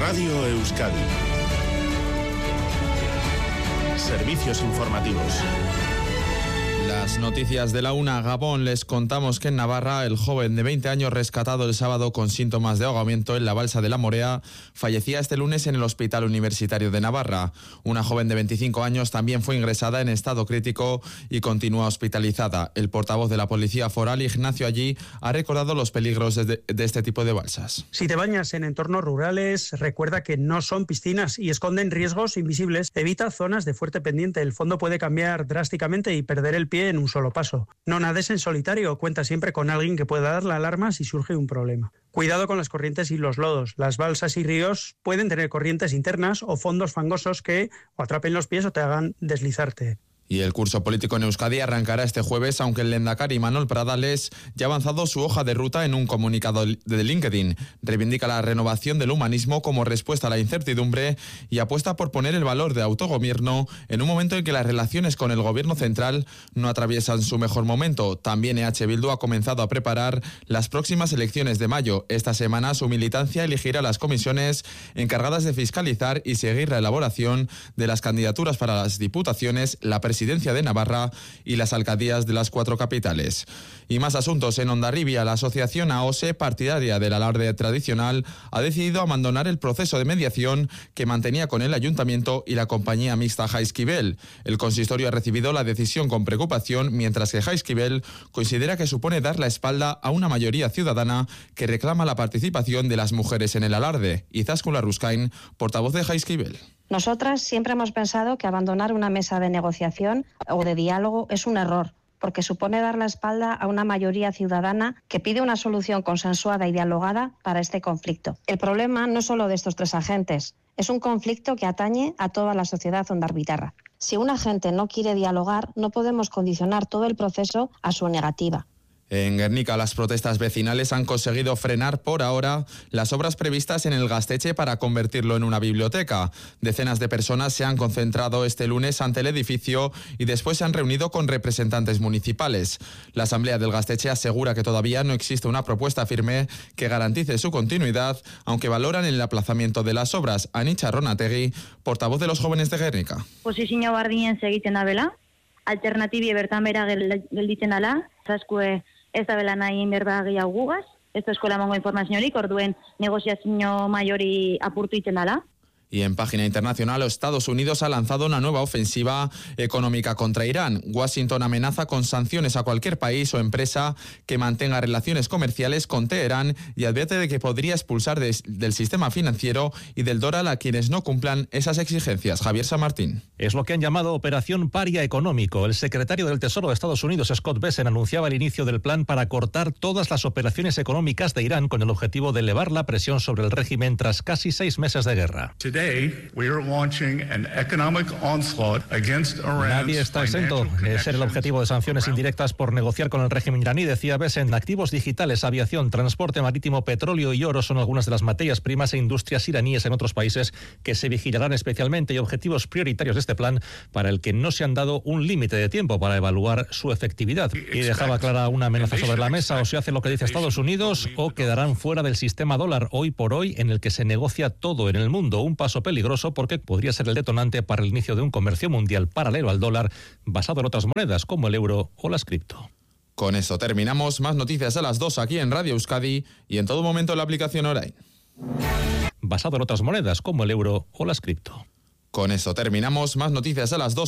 Radio Euskadi. Servicios informativos. Las noticias de la una. Gabón. Les contamos que en Navarra el joven de 20 años rescatado el sábado con síntomas de ahogamiento en la balsa de la Morea fallecía este lunes en el Hospital Universitario de Navarra. Una joven de 25 años también fue ingresada en estado crítico y continúa hospitalizada. El portavoz de la Policía Foral, Ignacio Allí, ha recordado los peligros de este tipo de balsas. Si te bañas en entornos rurales, recuerda que no son piscinas y esconden riesgos invisibles. Evita zonas de fuerte pendiente. El fondo puede cambiar drásticamente y perder el pie en un solo paso. No nades en solitario, cuenta siempre con alguien que pueda dar la alarma si surge un problema. Cuidado con las corrientes y los lodos. Las balsas y ríos pueden tener corrientes internas o fondos fangosos que o atrapen los pies o te hagan deslizarte. Y el curso político en Euskadi arrancará este jueves, aunque el lehendakari Manuel Pradales ya ha avanzado su hoja de ruta en un comunicado de LinkedIn. Reivindica la renovación del humanismo como respuesta a la incertidumbre y apuesta por poner el valor de autogobierno en un momento en que las relaciones con el gobierno central no atraviesan su mejor momento. También EH Bildu ha comenzado a preparar las próximas elecciones de mayo. Esta semana su militancia elegirá las comisiones encargadas de fiscalizar y seguir la elaboración de las candidaturas para las diputaciones, la Presidencia de Navarra y las alcaldías de las 4 capitales. Y más asuntos. En Hondarribia, la asociación AOSE, partidaria del alarde tradicional, ha decidido abandonar el proceso de mediación que mantenía con el ayuntamiento y la compañía mixta Jaizkibel. El consistorio ha recibido la decisión con preocupación, mientras que Jaizkibel considera que supone dar la espalda a una mayoría ciudadana que reclama la participación de las mujeres en el alarde. Izaskun Larruskain, portavoz de Jaizkibel. Nosotras siempre hemos pensado que abandonar una mesa de negociación o de diálogo es un error, porque supone dar la espalda a una mayoría ciudadana que pide una solución consensuada y dialogada para este conflicto. El problema no es solo de estos 3 agentes, es un conflicto que atañe a toda la sociedad hondarribitarra. Si un agente no quiere dialogar, no podemos condicionar todo el proceso a su negativa. En Guernica, las protestas vecinales han conseguido frenar por ahora las obras previstas en el Gaztetxe para convertirlo en una biblioteca. Decenas de personas se han concentrado este lunes ante el edificio y después se han reunido con representantes municipales. La Asamblea del Gaztetxe asegura que todavía no existe una propuesta firme que garantice su continuidad, aunque valoran el aplazamiento de las obras. Anitza Ronategui, portavoz de los jóvenes de Guernica. Posizio bardinen segiten dabela, alternatibie bertan bera gelditzen dala, zaskue ez da bela nahi berba gehiago gugaz, ez da eskola emango informaziorik, orduen negoziazio maiori apurtu iten dala. Y en página internacional, Estados Unidos ha lanzado una nueva ofensiva económica contra Irán. Washington amenaza con sanciones a cualquier país o empresa que mantenga relaciones comerciales con Teherán y advierte de que podría expulsar del sistema financiero y del dólar a quienes no cumplan esas exigencias. Javier San Martín. Es lo que han llamado Operación Paria Económico. El secretario del Tesoro de Estados Unidos, Scott Bessent, anunciaba el inicio del plan para cortar todas las operaciones económicas de Irán con el objetivo de elevar la presión sobre el régimen tras casi 6 meses de guerra. Nadie está exento de ser el objetivo de sanciones indirectas por negociar con el régimen iraní, decía Bessent. Activos digitales, aviación, transporte marítimo, petróleo y oro son algunas de las materias primas e industrias iraníes en otros países que se vigilarán especialmente, y objetivos prioritarios de este plan para el que no se han dado un límite de tiempo para evaluar su efectividad. Y dejaba clara una amenaza sobre la mesa: o se hace lo que dice Estados Unidos o quedarán fuera del sistema dólar hoy por hoy, en el que se negocia todo en el mundo. Un paso peligroso porque podría ser el detonante para el inicio de un comercio mundial paralelo al dólar, basado en otras monedas como el euro o las cripto. Con esto terminamos. Más noticias a las 2 aquí en Radio Euskadi y en todo momento en la aplicación Orain. Basado en otras monedas como el euro o las cripto. Con esto terminamos. Más noticias a las 2.